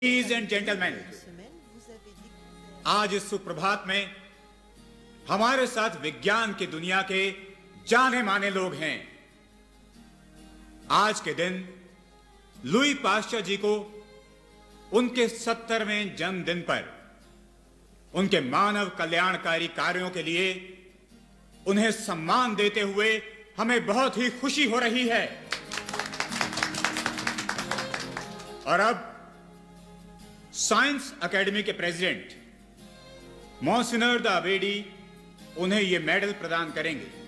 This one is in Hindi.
लेडीज एंड जेंटलमैन, आज इस सुप्रभात में हमारे साथ विज्ञान की दुनिया के जाने माने लोग हैं। आज के दिन लुई पाश्चर जी को उनके 70वें जन्मदिन पर उनके मानव कल्याणकारी कार्यों के लिए उन्हें सम्मान देते हुए हमें बहुत ही खुशी हो रही है। और अब साइंस एकेडमी के प्रेसिडेंट मॉन्सिनर द अबेडी उन्हें यह मेडल प्रदान करेंगे।